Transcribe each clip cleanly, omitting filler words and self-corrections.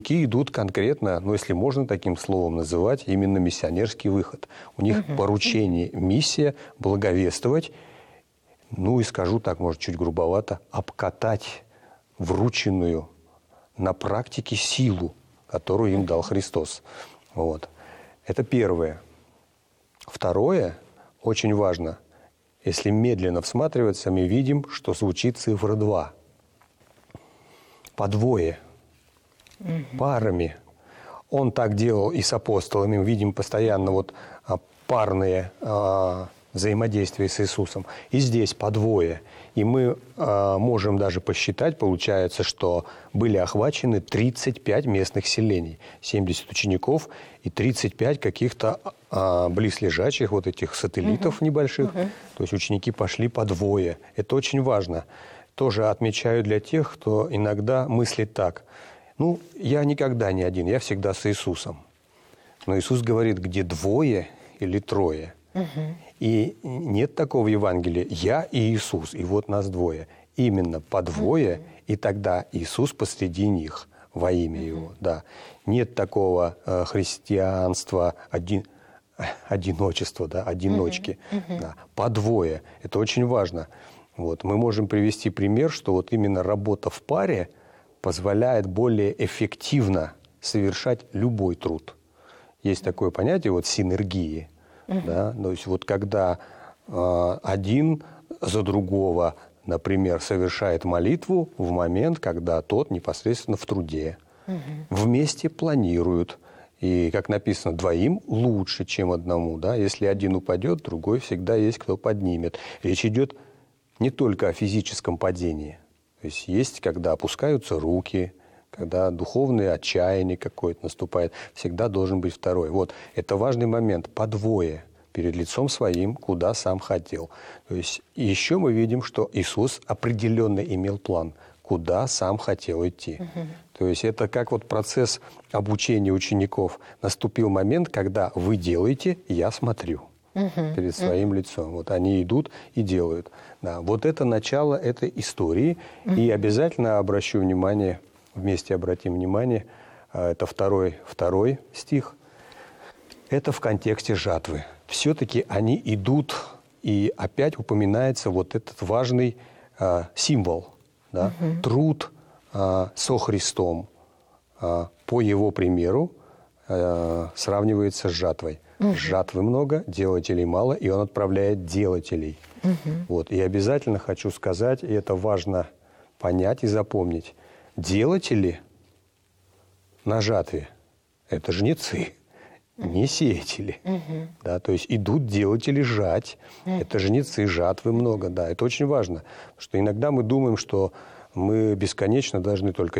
идут конкретно, ну, если можно таким словом называть, именно миссионерский выход. У них поручение, миссия благовествовать, ну и скажу так, может, чуть грубовато, обкатать врученную на практике силу, которую им дал Христос. Вот. Это первое. Второе, очень важно, если медленно всматриваться, мы видим, что звучит цифра 2. По двое. Парами. Он так делал и с апостолами. Мы видим постоянно вот парные взаимодействия с Иисусом. И здесь по двое. И мы можем даже посчитать, получается, что были охвачены 35 местных селений. 70 учеников и 35 каких-то близлежащих вот этих сателлитов небольших. То есть ученики пошли по двое. Это очень важно. Тоже отмечаю для тех, кто иногда мыслит так. Ну, я никогда не один, я всегда с Иисусом. Но Иисус говорит, где двое или трое. И нет такого в Евангелии «я и Иисус», и вот нас двое. Именно по двое, и тогда Иисус посреди них во имя Его. Да. Нет такого христианства, одиночества, да, одиночки. Да. По двое. Это очень важно. Вот. Мы можем привести пример, что вот именно работа в паре позволяет более эффективно совершать любой труд. Есть такое понятие вот синергии. Да? То есть вот когда один за другого, например, совершает молитву в момент, когда тот непосредственно в труде. Вместе планируют. И, как написано, двоим лучше, чем одному. Да? Если один упадет, другой всегда есть, кто поднимет. Речь идет не только о физическом падении. То есть, когда опускаются руки, когда духовное отчаяние какое-то наступает, всегда должен быть второй. Вот, это важный момент. По двое перед лицом своим, куда сам хотел. То есть, еще мы видим, что Иисус определенно имел план, куда сам хотел идти. То есть, это как вот процесс обучения учеников. Наступил момент, когда вы делаете, я смотрю. Перед своим лицом. Вот они идут и делают. Да. Вот это начало этой истории. И обязательно обращу внимание, вместе обратим внимание, это второй стих. Это в контексте жатвы. Все-таки они идут, и опять упоминается вот этот важный символ. Да? Труд со Христом по Его примеру сравнивается с жатвой. Жатвы много, делателей мало, и он отправляет делателей. Вот. И обязательно хочу сказать, и это важно понять и запомнить, делатели на жатве – это жнецы, не сеятели. Да, то есть идут делатели жать, это жнецы, жатвы много. Да, это очень важно, потому что иногда мы думаем, что мы бесконечно должны только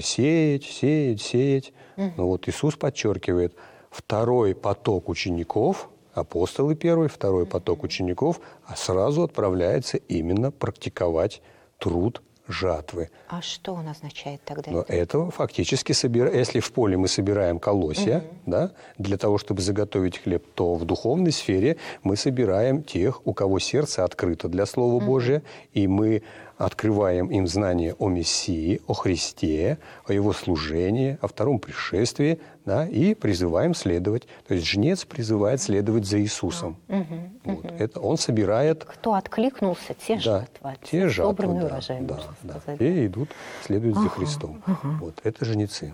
сеять. Но вот Иисус подчеркивает – второй поток учеников, апостолы первый, второй поток учеников, а сразу отправляется именно практиковать труд жатвы. А что он означает тогда? Но это фактически, если в поле мы собираем колосья, да, для того, чтобы заготовить хлеб, то в духовной сфере мы собираем тех, у кого сердце открыто для Слова Божия, и мы открываем им знание о Мессии, о Христе, о Его служении, о втором пришествии, да, и призываем следовать. То есть жнец призывает следовать за Иисусом. Вот. Это он собирает... Кто откликнулся, те жатвы. Те жатвы, собранный урожай, можно сказать. И идут, следуют за Христом. Вот. Это жнецы.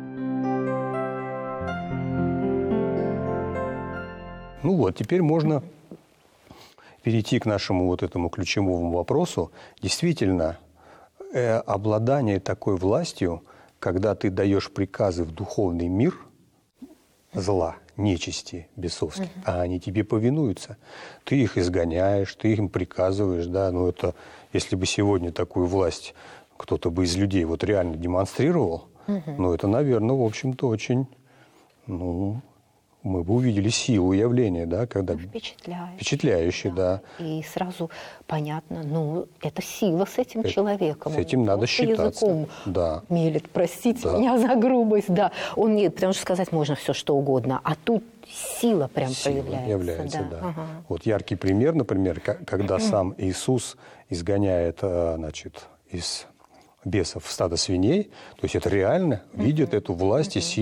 Ну вот, теперь можно перейти к нашему вот этому ключевому вопросу. Действительно, обладание такой властью, когда ты даешь приказы в духовный мир зла, нечисти бесовских, а они тебе повинуются. Ты их изгоняешь, ты им приказываешь, да, но это, если бы сегодня такую власть кто-то бы из людей вот реально демонстрировал, ну, это, наверное, в общем-то, очень, ну, мы бы увидели силу явления, да, когда... Впечатляюще, да. И сразу понятно, ну, это сила с этим человеком. С этим надо считаться. Языком мелет, простите меня за грубость, да. Он нет, потому что сказать можно все, что угодно, а тут сила прям проявляется. Да. Вот яркий пример, например, когда сам Иисус изгоняет, значит, из бесов в стадо свиней, то есть это реально видят эту власть и силу.